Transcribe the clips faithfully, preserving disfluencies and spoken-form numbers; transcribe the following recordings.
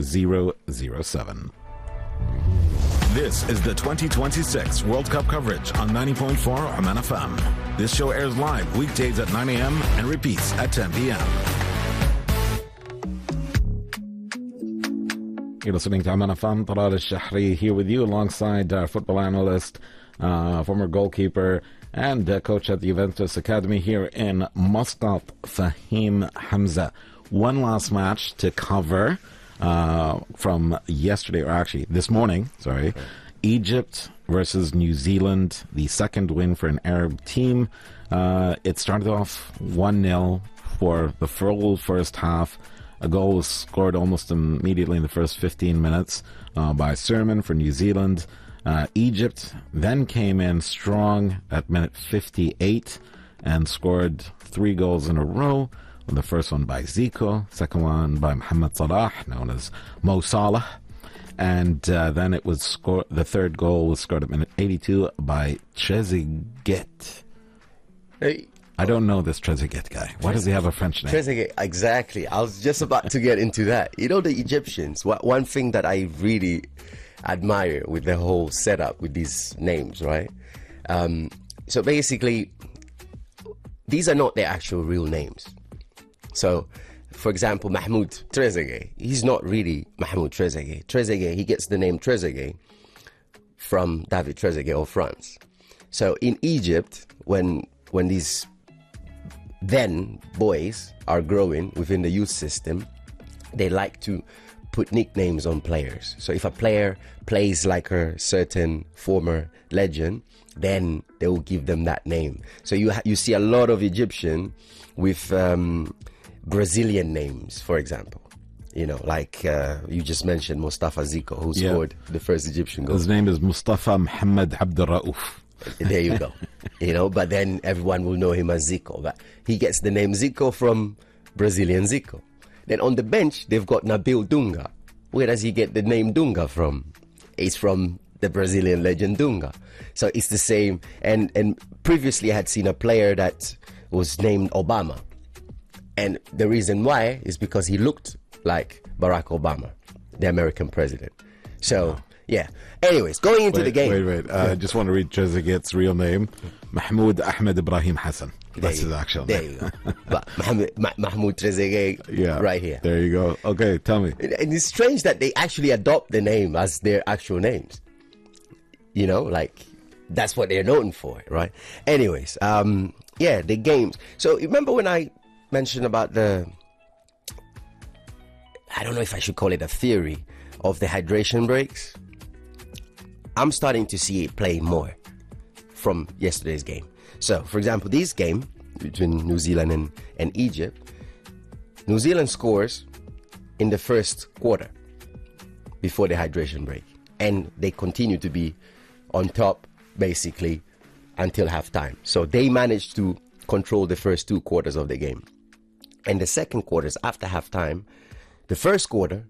zero zero seven. This is the twenty twenty-six World Cup coverage on ninety point four Oman F M. This show airs live weekdays at nine a.m. and repeats at ten p.m. You're listening to Oman F M. Talal Al-Shahri here with you alongside our football analyst, uh, former goalkeeper, and uh, coach at the Juventus Academy here in Muscat, Fahim Hamza. One last match to cover uh, from yesterday, or actually this morning, sorry. Okay. Egypt versus New Zealand, the second win for an Arab team. Uh, it started off one nil for the full first half. A goal was scored almost immediately in the first fifteen minutes uh, by Sermon for New Zealand. Uh, Egypt then came in strong at minute fifty-eight and scored three goals in a row. The first one by Zico, second one by Mohamed Salah, known as Mo Salah. And uh, then it was scored, the third goal was scored at minute eighty-two by Trezeguet. Hey. I don't know this Trezeguet guy. Why does he have a French name? Trezeguet, exactly. I was just about to get into that. You know, the Egyptians, what, one thing that I really admire with the whole setup with these names, right? Um, so basically, these are not their actual real names. So, for example, Mahmoud Trezeguet, he's not really Mahmoud Trezeguet. Trezeguet, he gets the name Trezeguet from David Trezeguet of France. So in Egypt, when when these then boys are growing within the youth system, they like to put nicknames on players. So if a player plays like a certain former legend, then they will give them that name. So you ha- you see a lot of Egyptian with um, Brazilian names, for example. You know, like uh, you just mentioned Mustafa Zico, who yeah. scored the first Egyptian goal. His name is Mustafa Mohamed Abdel Raouf. There you go. You know, but then everyone will know him as Zico. But he gets the name Zico from Brazilian Zico. Then on the bench, they've got Nabil Dunga. Where does he get the name Dunga from? It's from the Brazilian legend Dunga. So it's the same. And, and previously I had seen a player that was named Obama. And the reason why is because he looked like Barack Obama, the American president. So... yeah. Anyways, going into wait, the game. Wait, wait. I uh, just want to read Trezeguet's real name. Mahmoud Ahmed Ibrahim Hassan. That's his actual there name. There you go. But Mahmoud, Mahmoud Trezeguet, yeah, right here. There you go. Okay, tell me. And it's strange that they actually adopt the name as their actual names. You know, like, that's what they're known for, right? Anyways, um, yeah, the games. So, remember when I mentioned about the, I don't know if I should call it a theory of the hydration breaks? I'm starting to see it play more from yesterday's game. So, for example, this game between New Zealand and, and Egypt, New Zealand scores in the first quarter before the hydration break. And they continue to be on top, basically, until halftime. So they managed to control the first two quarters of the game. And the second quarters after halftime, the first quarter,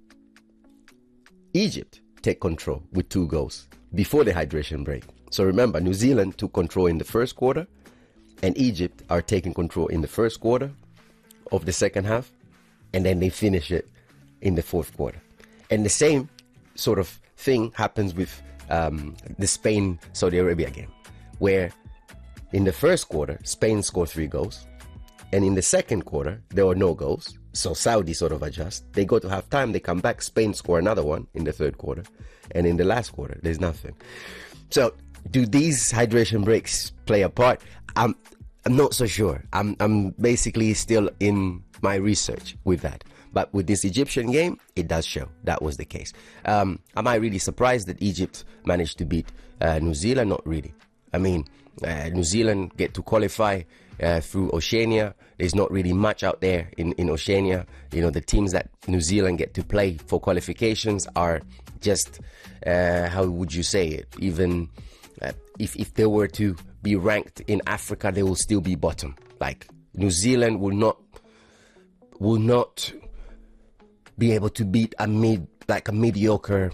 Egypt take control with two goals before the hydration break. So remember, New Zealand took control in the first quarter, and Egypt are taking control in the first quarter of the second half, and then they finish it in the fourth quarter. And the same sort of thing happens with um, the Spain-Saudi Arabia game, where in the first quarter, Spain scored three goals, and in the second quarter, there were no goals. So Saudi sort of adjust. They go to halftime, they come back, Spain score another one in the third quarter. And in the last quarter, there's nothing. So, do these hydration breaks play a part? I'm, I'm not so sure. I'm, I'm basically still in my research with that. But with this Egyptian game, it does show that was the case. Um, am I really surprised that Egypt managed to beat uh, New Zealand? Not really. I mean, uh, New Zealand get to qualify uh, through Oceania. There's not really much out there in, in Oceania. You know, the teams that New Zealand get to play for qualifications are just, uh, how would you say it? Even uh, if, if they were to be ranked in Africa, they will still be bottom. Like, New Zealand will not, will not be able to beat a mid, like a mediocre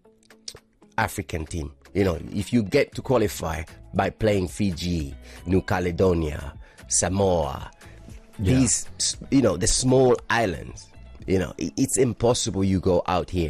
African team. You know, if you get to qualify by playing Fiji, New Caledonia, Samoa, yeah. these, you know, the small islands, you know, it's impossible you go out here